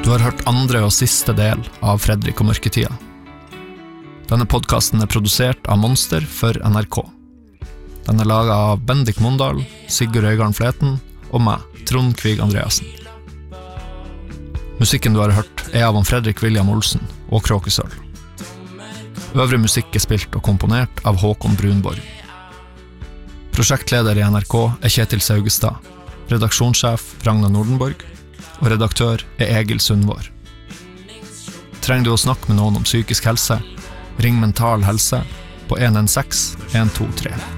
Du har hørt andre og siste del av Fredrik og mørketida. Denne podcasten produsert av Monster for NRK. Den laget av Bendik Mondal, Sigurd Øygarden Fleten og meg, Trond Kvig Andreasen. Musikken du har hørt av Fredrik William Olsen og Kråkesøl. Øvrig musikk spilt og komponert av Håkon Brunborg. Prosjektleder i NRK Kjetil Saugestad, redaksjonssjef Ragnar Nordenborg, og redaktør Egil Sundvår. Trenger du å snakke med noen om psykisk helse? Ring Mental Helse på 116 123.